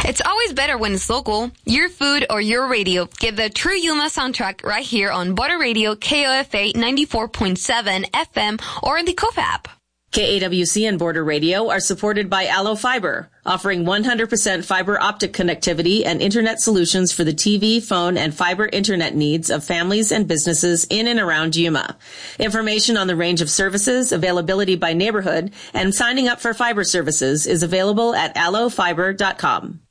It's always better when it's local. Your food or your radio. Get the True Yuma soundtrack right here on Border Radio KOFA 94.7 FM or in the KOFA app. KAWC and Border Radio are supported by Allo Fiber, offering 100% fiber optic connectivity and internet solutions for the TV, phone, and fiber internet needs of families and businesses in and around Yuma. Information on the range of services, availability by neighborhood, and signing up for fiber services is available at allofiber.com.